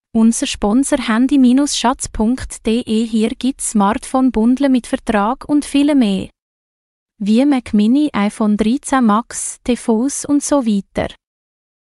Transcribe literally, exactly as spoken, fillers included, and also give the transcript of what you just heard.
Unser Sponsor handy schatz punkt de. Hier gibt's Smartphone-Bundle mit Vertrag und viele mehr. Wie Mac Mini, iPhone dreizehn Max, T V s und so weiter.